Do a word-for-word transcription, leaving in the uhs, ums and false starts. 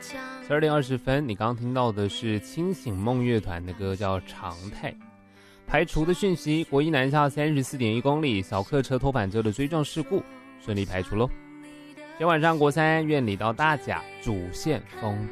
十二点二十分，你刚刚听到的是清醒梦乐团的歌，叫《常态》。排除的讯息：国一南下三十四点一公里，小客车拖板车的追撞事故顺利排除喽。今天晚上国三院里到大甲主线封闭。